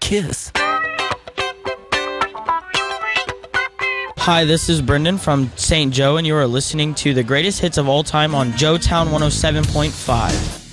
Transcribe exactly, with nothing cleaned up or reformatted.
kiss. Hi, this is Brendan from Saint Joe, and you are listening to the greatest hits of all time on Joetown one oh seven point five.